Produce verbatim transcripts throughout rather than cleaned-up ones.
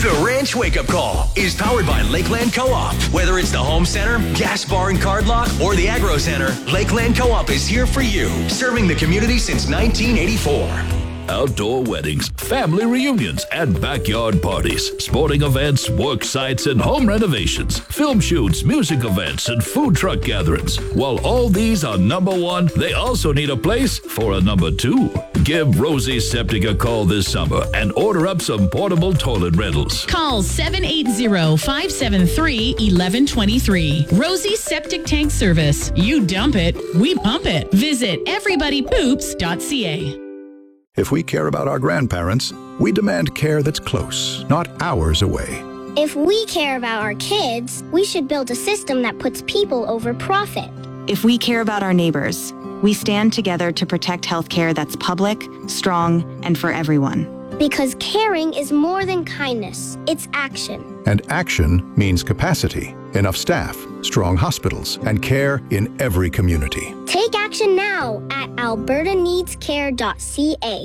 The Ranch Wake Up Call is powered by Lakeland Co-op. Whether it's the home center, gas bar and card lock, or the agro center, Lakeland Co-op is here for you, serving the community since nineteen eighty-four. Outdoor weddings, family reunions, and backyard parties, sporting events, work sites, and home renovations, film shoots, music events, and food truck gatherings. While all these are number one, they also need a place for a number two. Give Rosie Septic a call this summer and order up some portable toilet rentals. Call seven eight zero, five seven three, one one two three. Rosie Septic Tank Service. You dump it, we pump it. Visit everybody poops dot c a. If we care about our grandparents, we demand care that's close, not hours away. If we care about our kids, we should build a system that puts people over profit. If we care about our neighbors, we stand together to protect healthcare that's public, strong, and for everyone. Because caring is more than kindness, it's action. And action means capacity, enough staff, strong hospitals, and care in every community. Take action now at alberta needs care dot c a.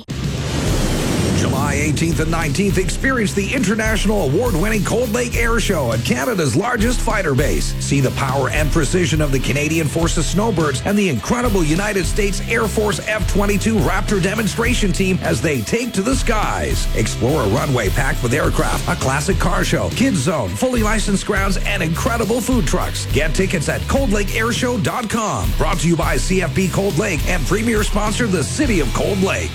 July eighteenth and nineteenth, experience the international award-winning Cold Lake Air Show at Canada's largest fighter base. See the power and precision of the Canadian Forces Snowbirds and the incredible United States Air Force F twenty-two Raptor demonstration team as they take to the skies. Explore a runway packed with aircraft, a classic car show, kids zone, fully licensed grounds, and incredible food trucks. Get tickets at cold lake air show dot com. Brought to you by C F B Cold Lake and premier sponsor, the City of Cold Lake.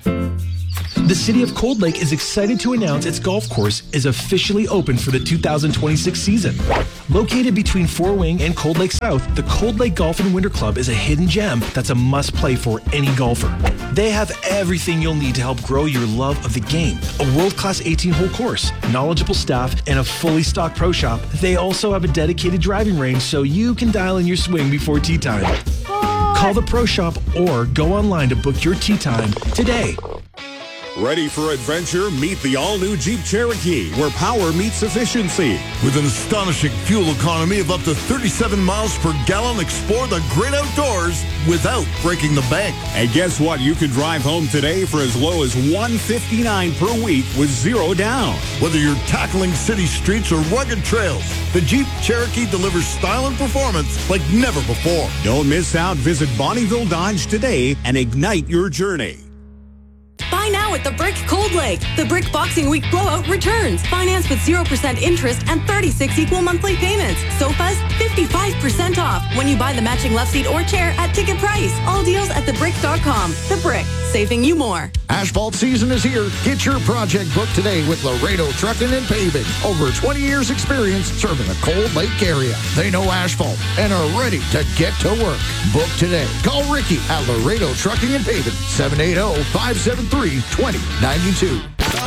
The City of Cold Lake is excited to announce its golf course is officially open for the two thousand twenty-six season. Located between Four Wing and Cold Lake South, the Cold Lake Golf and Winter Club is a hidden gem that's a must-play for any golfer. They have everything you'll need to help grow your love of the game. A world-class eighteen-hole course, knowledgeable staff, and a fully stocked pro shop. They also have a dedicated driving range so you can dial in your swing before tee time. Call the pro shop or go online to book your tee time today. Ready for adventure? Meet the all-new Jeep Cherokee, where power meets efficiency. With an astonishing fuel economy of up to thirty-seven miles per gallon, explore the great outdoors without breaking the bank. And guess what? You can drive home today for as low as one hundred fifty-nine dollars per week with zero down. Whether you're tackling city streets or rugged trails, the Jeep Cherokee delivers style and performance like never before. Don't miss out. Visit Bonnieville Dodge today and ignite your journey. Buy now at the Brick Cold Lake. The Brick Boxing Week Blowout returns. Finance with zero percent interest and thirty-six equal monthly payments. Sofas, fifty-five percent off when you buy the matching love seat or chair at ticket price. All deals at the brick dot com. The Brick, saving you more. Asphalt season is here. Get your project booked today with Laredo Trucking and Paving. Over twenty years experience serving the Cold Lake area. They know asphalt and are ready to get to work. Book today. Call Ricky at Laredo Trucking and Paving, seven eight zero, five seven three, two zero nine two.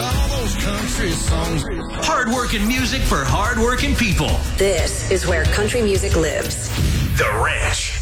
Hard-working music for hard-working people. This is where country music lives. The Ranch.